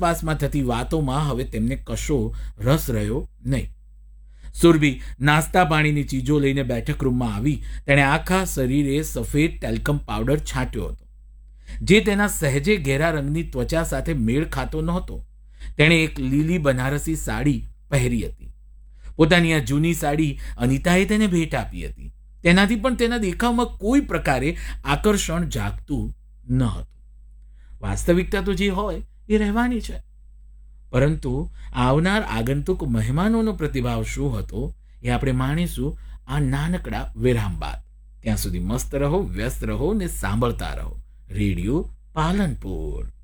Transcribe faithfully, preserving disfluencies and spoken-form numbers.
આસપાસમાં થતી વાતોમાં હવે તેમને કશો રસ રહ્યો નહીં. સુરભી નાસ્તા પાણીની ચીજો લઈને બેઠક રૂમમાં આવી. તેણે આખા શરીરે સફેદ ટેલ્કમ પાવડર છાંટ્યો હતો, જે તેના સહેજે ઘેરા રંગની ત્વચા સાથે મેળ ખાતો નહોતો. તેણે એક લીલી બનારસી સાડી પહેરી હતી. પોતાની આ જૂની સાડી અનિતાએ તેને ભેટ આપી હતી. તેનાથી પણ તેના દેખાવમાં કોઈ પ્રકારે આકર્ષણ જાગતું ન હતું. વાસ્તવિકતા તો જે હોય એ રહેવાની છે, પરંતુ આવનાર આગંતુક મહેમાનોનો પ્રતિભાવ શું હતો એ આપણે માણીશું આ નાનકડા વિરામ બાદ. ત્યાં સુધી મસ્ત રહો, વ્યસ્ત રહો ને સાંભળતા રહો રેડિયો પાલનપુર.